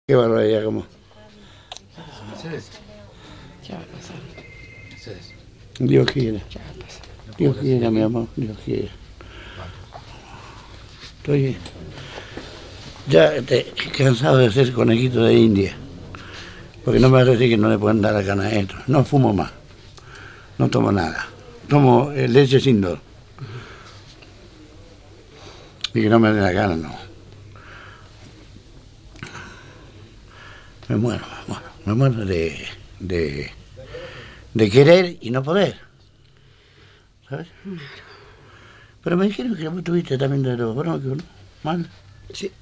Qué barbaridad, como. Mercedes. Ya va a pasar. Mercedes. Dios quiere. Ya va a pasar. Dios quiera, mi amor, Dios quiera. Estoy ya cansado de ser conejito de India. Porque no me va a decir que no le pueden dar la gana a esto. No fumo más. No tomo nada. Tomo leche sin dolor. Y que no me dé la gana, no. Me muero. Me muero de querer y no poder. ¿Sabes? Pero me dijeron que vos tuviste también de los bronquios, ¿no? Mal. Sí,